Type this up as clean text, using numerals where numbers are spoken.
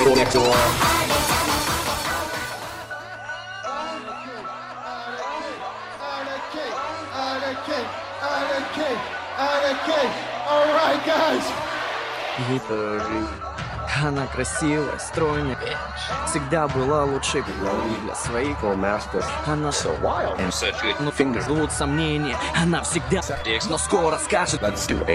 next door. All right, guys. Это жизнь. Она красивая, стройная, всегда была лучшей для своих. Она So wild and such good но fingers. ждут сомнения, она всегда, но скоро скажет. Let's do it.